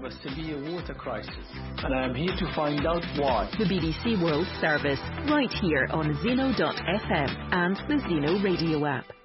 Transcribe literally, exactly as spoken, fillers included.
a severe water crisis, and I am here to find out why. The B B C World Service, right here on Zeno dot F M and the Zeno Radio app.